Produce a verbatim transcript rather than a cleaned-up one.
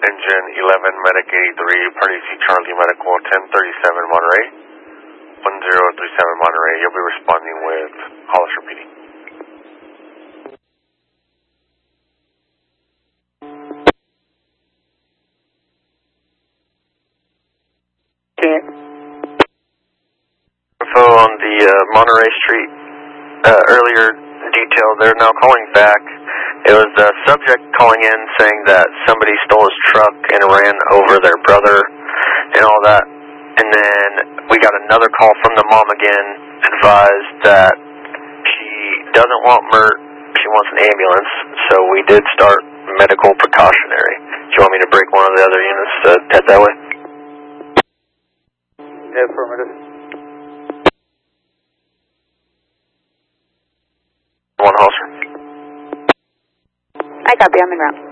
Engine eleven, Medic eighty-three, Party C Charlie Medical ten thirty-seven Monterey, one zero three seven Monterey. You'll be responding with Hollister P D. Okay. Info on the uh, Monterey Street uh, earlier detail. They're now calling back. It was the subject calling in saying that somebody stole his truck and ran over their brother and all that. And then we got another call from the mom again, advised that she doesn't want M E R T, she wants an ambulance. So we did start medical precautionary. Do you want me to break one of the other units to head that way? Affirmative. One Hollister. I copy, I'm en route.